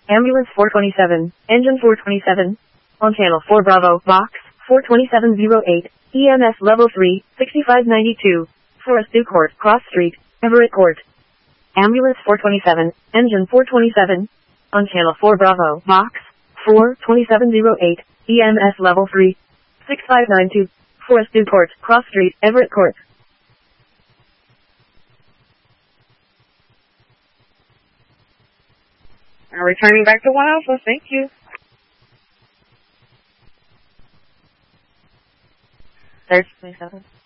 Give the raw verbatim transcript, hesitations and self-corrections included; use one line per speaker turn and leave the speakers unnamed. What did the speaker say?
Ambulance four twenty-seven, engine four twenty-seven. On channel four Bravo, box four twenty-seven oh eight, E M S level three, sixty-five ninety-two. Forest View Court, Cross Street, Everett Court. Ambulance four twenty-seven, engine four twenty-seven. On channel four Bravo, box four twenty-seven oh eight, E M S level three, sixty-five ninety-two. Forest View Court, Cross Street, Everett Court.
I'm returning back to one Alpha. Thank you.
Third twenty-seven.